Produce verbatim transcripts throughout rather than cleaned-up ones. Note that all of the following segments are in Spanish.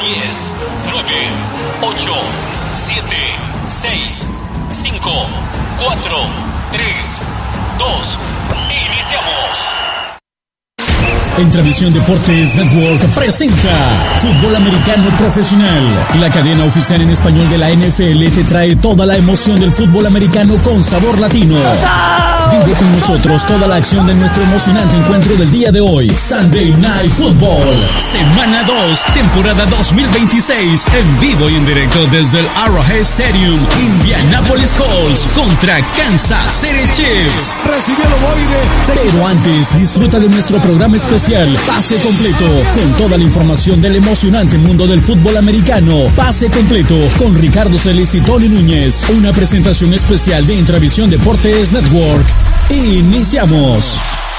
diez, nueve, ocho, siete, seis, cinco, cuatro, tres, dos. Iniciamos. Entravisión Deportes Network presenta Fútbol Americano Profesional. La cadena oficial en español de la N F L te trae toda la emoción del fútbol americano con sabor latino. Vive con nosotros toda la acción de nuestro emocionante encuentro del día de hoy. Sunday Night Football. Semana dos, temporada dos mil veintiséis. En vivo y en directo desde el Arrowhead Stadium. Indianapolis Colts contra Kansas City Chiefs. Recibió el ovoide. Pero antes, disfruta de nuestro programa especial Pase Completo, con toda la información del emocionante mundo del fútbol americano. Pase Completo con Ricardo Celis y Tony Núñez. Una presentación especial de Intravisión Deportes Network. Iniciamos.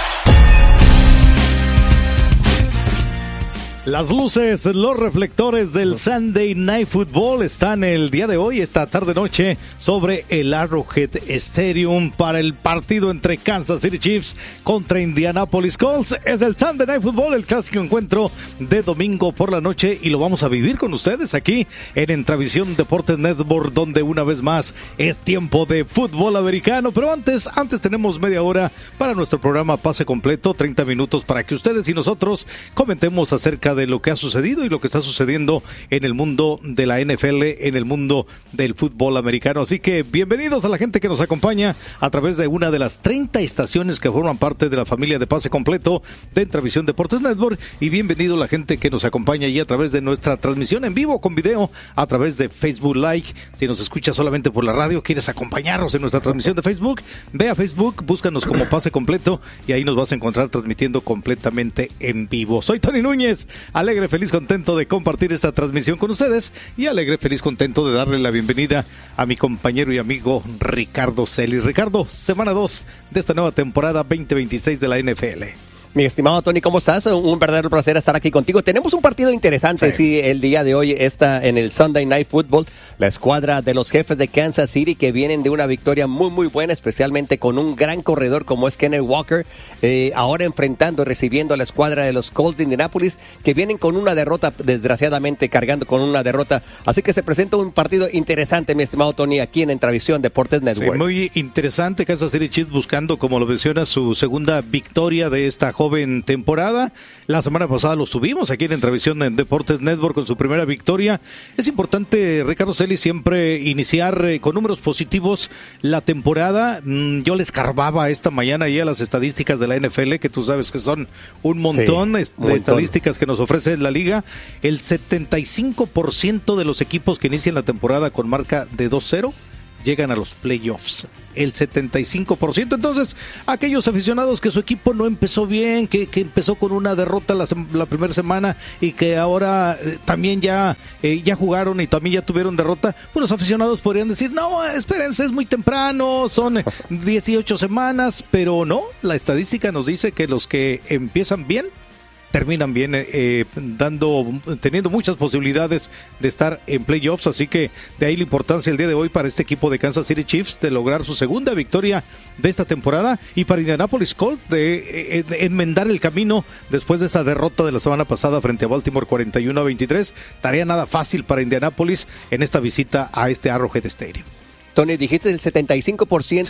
Las luces, los reflectores del Sunday Night Football están el día de hoy, esta tarde-noche, sobre el Arrowhead Stadium para el partido entre Kansas City Chiefs contra Indianapolis Colts. Es el Sunday Night Football, el clásico encuentro de domingo por la noche, y lo vamos a vivir con ustedes aquí en Entravisión Deportes Network, donde una vez más es tiempo de fútbol americano. Pero antes, antes tenemos media hora para nuestro programa Pase Completo, treinta minutos para que ustedes y nosotros comentemos acerca de lo que ha sucedido y lo que está sucediendo en el mundo de la N F L, en el mundo del fútbol americano. Así que bienvenidos a la gente que nos acompaña a través de una de las treinta estaciones que forman parte de la familia de Pase Completo de Entravisión Deportes Network, y bienvenido a la gente que nos acompaña allí a través de nuestra transmisión en vivo con video a través de Facebook Live. Si nos escuchas solamente por la radio, quieres acompañarnos en nuestra transmisión de Facebook, ve a Facebook, búscanos como Pase Completo y ahí nos vas a encontrar transmitiendo completamente en vivo. Soy Tony Núñez, alegre, feliz, contento de compartir esta transmisión con ustedes, y alegre, feliz, contento de darle la bienvenida a mi compañero y amigo Ricardo Celis. Ricardo, semana dos de esta nueva temporada veinte veintiséis de la N F L. Mi estimado Tony, ¿cómo estás? Un verdadero placer estar aquí contigo. Tenemos un partido interesante, sí, sí el día de hoy está en el Sunday Night Football. La escuadra de los Jefes de Kansas City, que vienen de una victoria muy, muy buena, especialmente con un gran corredor como es Kenneth Walker, eh, ahora enfrentando, recibiendo a la escuadra de los Colts de Indianapolis, que vienen con una derrota, desgraciadamente cargando con una derrota. Así que se presenta un partido interesante, mi estimado Tony, aquí en Entravisión Deportes Network. Sí, muy interesante. Kansas City Chiefs buscando, como lo menciona, su segunda victoria de esta joven temporada. La semana pasada lo subimos aquí en Entravisión en Deportes Network con su primera victoria. Es importante, Ricardo Celis, siempre iniciar eh, con números positivos la temporada. Mm, yo les carbaba esta mañana ya las estadísticas de la N F L, que tú sabes que son un montón, sí, est- un de montón. estadísticas que nos ofrece la liga. El setenta y cinco por ciento de los equipos que inician la temporada con marca de dos cero llegan a los playoffs, el setenta y cinco por ciento. Entonces, aquellos aficionados que su equipo no empezó bien, que, que empezó con una derrota la, la primera semana y que ahora eh, también ya, eh, ya jugaron y también ya tuvieron derrota, pues los aficionados podrían decir, no, espérense, es muy temprano, son dieciocho semanas, pero no, la estadística nos dice que los que empiezan bien terminan bien, eh, dando, teniendo muchas posibilidades de estar en playoffs. Así que de ahí la importancia el día de hoy para este equipo de Kansas City Chiefs de lograr su segunda victoria de esta temporada, y para Indianapolis Colts de, eh, de enmendar el camino después de esa derrota de la semana pasada frente a Baltimore cuarenta y uno a veintitrés. Tarea nada fácil para Indianapolis en esta visita a este Arrowhead Stadium. Tony, dijiste el setenta y cinco por ciento